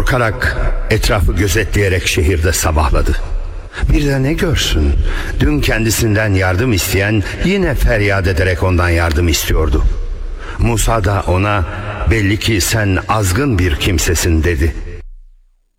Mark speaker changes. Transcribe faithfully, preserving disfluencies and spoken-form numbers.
Speaker 1: Korkarak, etrafı gözetleyerek şehirde sabahladı. Bir de ne görsün, dün kendisinden yardım isteyen yine feryat ederek ondan yardım istiyordu. Musa da ona belli ki sen azgın bir kimsesin dedi.